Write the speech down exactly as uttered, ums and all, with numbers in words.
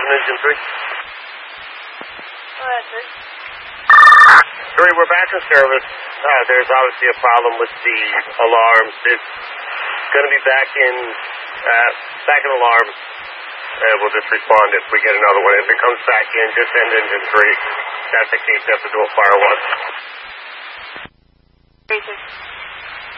seven, engine three. Go ahead, three. Three, we're back in service. Uh, there's obviously a problem with the alarms. It's going to be back in, uh, back in alarm. Uh, we'll just respond if we get another one. If it comes back in, just send engine three. That's the case. You have to do a fire one. Three, two.